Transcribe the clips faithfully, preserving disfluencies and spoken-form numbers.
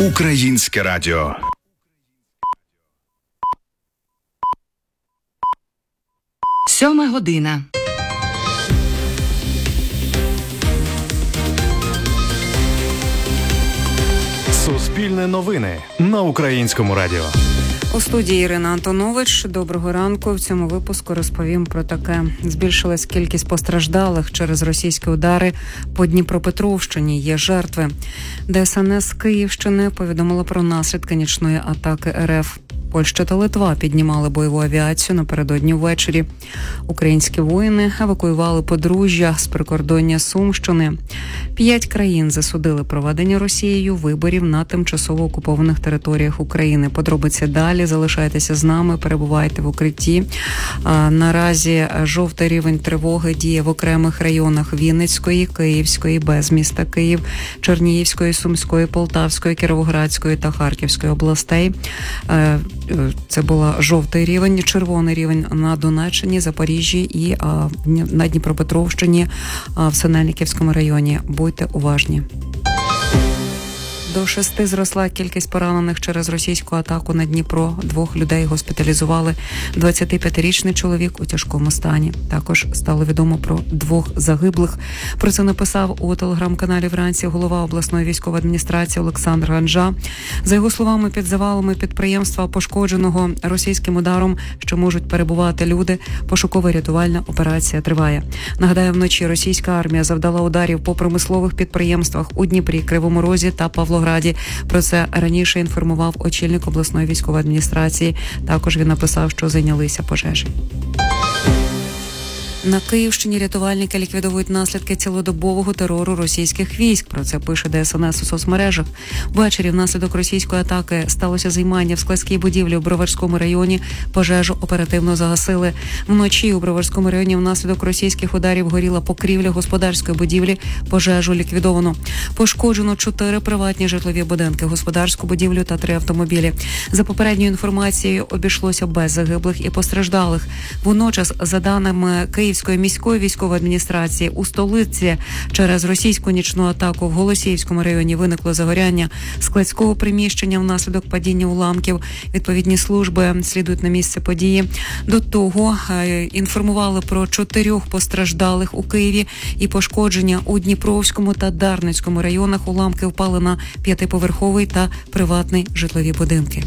Українське радіо. Сьома година. Суспільне новини на Українському радіо. У студії Ірина Антонович. Доброго ранку. В цьому випуску розповім про таке. Збільшилась кількість постраждалих через російські удари по Дніпропетровщині. Є жертви. ДСНС Київщини повідомила про наслідки нічної атаки РФ. Польща та Литва піднімали бойову авіацію напередодні ввечері. Українські воїни евакуювали подружжя з прикордоння Сумщини. П'ять країн засудили проведення Росією виборів на тимчасово окупованих територіях України. Подробиці далі. Залишайтеся з нами, перебувайте в укритті. А, наразі жовтий рівень тривоги діє в окремих районах Вінницької, Київської, без міста Київ, Чернігівської, Сумської, Полтавської, Кіровоградської та Харківської областей. А, Це була жовтий рівень, червоний рівень на Донеччині, Запоріжжі і а, на Дніпропетровщині, а, в Синельниківському районі. Будьте уважні. До шести зросла кількість поранених через російську атаку на Дніпро. Двох людей госпіталізували. двадцятип'ятирічний чоловік у тяжкому стані. Також стало відомо про двох загиблих. Про це написав у телеграм-каналі вранці голова обласної військової адміністрації Олександр Ганжа. За його словами, під завалами підприємства, пошкодженого російським ударом, що можуть перебувати люди, пошуково-рятувальна операція триває. Нагадаю, вночі російська армія завдала ударів по промислових підприємствах у Дніпрі, Кривому Розі та Павлограді. Про це раніше інформував очільник обласної військової адміністрації. Також він написав, що зайнялися пожежі. На Київщині рятувальники ліквідовують наслідки цілодобового терору російських військ. Про це пише ДСНС у соцмережах. Ввечері внаслідок російської атаки сталося займання в складській будівлі у Броварському районі. Пожежу оперативно загасили. Вночі у Броварському районі внаслідок російських ударів горіла покрівля господарської будівлі. Пожежу ліквідовано. Пошкоджено чотири приватні житлові будинки, господарську будівлю та три автомобілі. За попередньою інформацією, обійшлося без загиблих і постраждалих. Водночас, за даними Київ Київської міської військової адміністрації, у столиці через російську нічну атаку в Голосіївському районі виникло загоряння складського приміщення внаслідок падіння уламків. Відповідні служби слідують на місце події. До того інформували про чотирьох постраждалих у Києві і пошкодження у Дніпровському та Дарницькому районах. Уламки впали на п'ятиповерховий та приватний житлові будинки.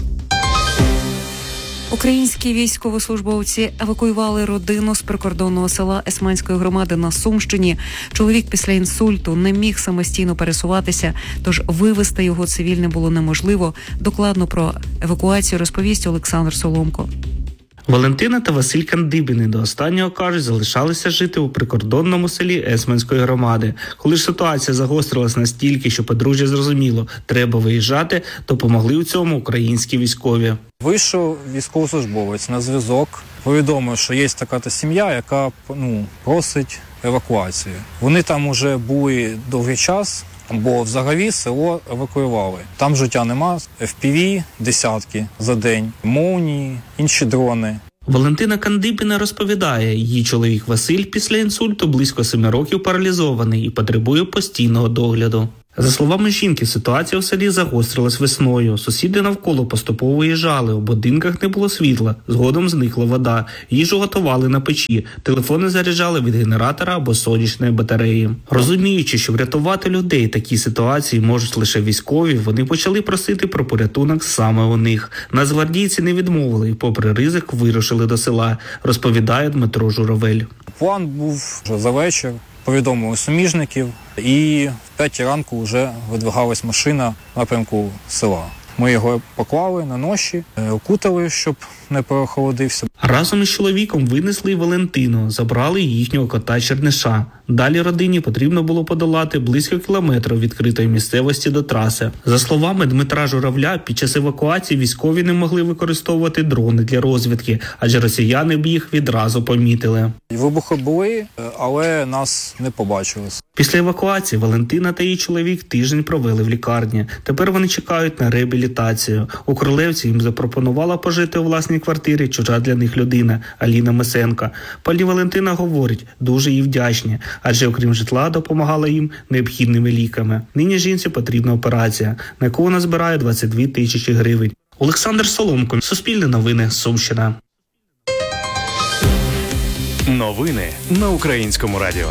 Українські військовослужбовці евакуювали родину з прикордонного села Есманської громади на Сумщині. Чоловік після інсульту не міг самостійно пересуватися, тож вивезти його цивільним було неможливо. Докладно про евакуацію розповість Олександр Соломко. Валентина та Василь Кандибіни до останнього, кажуть, залишалися жити у прикордонному селі Есманської громади. Коли ж ситуація загострилась настільки, що подружжя зрозуміло, треба виїжджати, допомогли у цьому українські військові. Вийшов військовослужбовець на зв'язок, повідомив, що є така-то сім'я, яка ну, просить евакуацію. Вони там уже були довгий час, бо взагалі село евакуювали. Там життя нема, еф пі ві десятки за день, молнії, інші дрони. Валентина Кандибіна розповідає, її чоловік Василь після інсульту близько семи років паралізований і потребує постійного догляду. За словами жінки, ситуація в селі загострилась весною. Сусіди навколо поступово виїжджали, у будинках не було світла, згодом зникла вода, їжу готували на печі, телефони заряджали від генератора або сонячної батареї. Розуміючи, що врятувати людей в такій ситуації можуть лише військові, вони почали просити про порятунок саме у них. Нацгвардійці не відмовили і попри ризик вирушили до села, розповідає Дмитро Журавель. План був вже за вечір. Повідомили суміжників, і в п'ятій ранку вже видвигалась машина в напрямку села. Ми його поклали на ноші, окутали, щоб не переохолодився. Разом із чоловіком винесли й Валентину, забрали їхнього кота Черниша. Далі родині потрібно було подолати близько кілометрів відкритої місцевості до траси. За словами Дмитра Журавля, під час евакуації військові не могли використовувати дрони для розвідки, адже росіяни б їх відразу помітили. Вибухи були, але нас не побачили. Після евакуації Валентина та її чоловік тиждень провели в лікарні. Тепер вони чекають на реабілітацію. реабілітацію. У Кролевці їм запропонувала пожити у власній квартирі чужа для них людина Аліна Месенка. Пані Валентина говорить, дуже їй вдячні, адже окрім житла допомагала їм необхідними ліками. Нині жінці потрібна операція, на яку вона збирає двадцять дві тисячі гривень. Олександр Соломко, Суспільне новини, Сумщина. Новини на Українському радіо.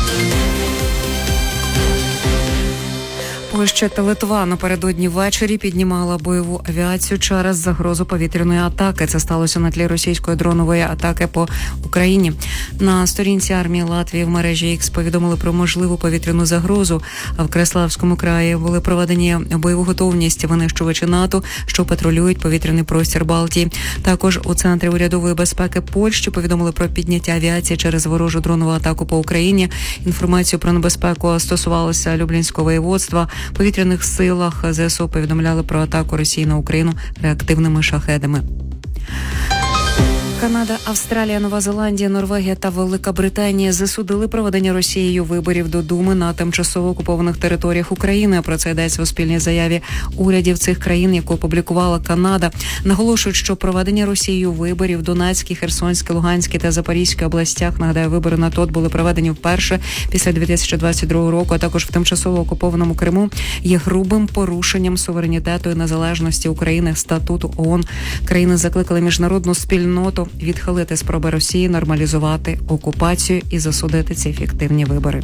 Польща та Литва напередодні ввечері піднімала бойову авіацію через загрозу повітряної атаки. Це сталося на тлі російської дронової атаки по Україні. На сторінці армії Латвії в мережі X повідомили про можливу повітряну загрозу. А в Краславському краї були проведені бойову готовність винищувачі НАТО, що патрулюють повітряний простір Балтії. Також у Центрі урядової безпеки Польщі повідомили про підняття авіації через ворожу дронову атаку по Україні. Інформацію про небезпеку стосувалося Люблінського воєводства. В повітряних силах ЗСУ повідомляли про атаку Росії на Україну реактивними шахедами. Канада, Австралія, Нова Зеландія, Норвегія та Велика Британія засудили проведення Росією виборів до Думи на тимчасово окупованих територіях України. Про це йдеться у спільній заяві урядів цих країн, яку опублікувала Канада. Наголошують, що проведення Росією виборів в Донецькій, Херсонській, Луганській та Запорізькій областях, нагадаю, вибори на ТОТ були проведені вперше після дві тисячі двадцять другого року, а також в тимчасово окупованому Криму, є грубим порушенням суверенітету і незалежності України, статуту ООН. Країни закликали міжнародну спільноту відхилити спроби Росії нормалізувати окупацію і засудити ці фіктивні вибори.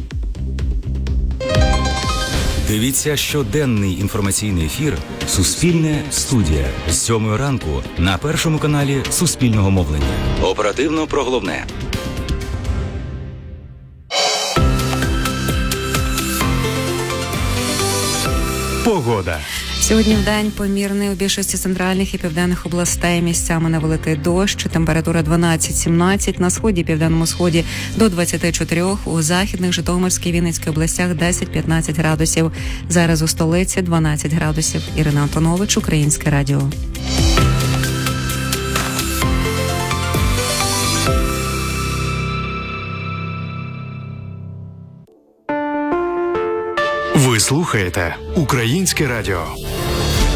Дивіться щоденний інформаційний ефір «Суспільне студія» з сьомої ранку на першому каналі Суспільного мовлення. Оперативно про головне. Погода. Сьогодні вдень помірний у більшості центральних і південних областей. Місцями невеликий дощ, температура дванадцять-сімнадцять, на сході і південному сході до двадцять чотири, у західних, Житомирській, Вінницькій областях десять-п'ятнадцять градусів. Зараз у столиці дванадцять градусів. Ірина Антонович, Українське радіо. Ви слухаєте Українське радіо.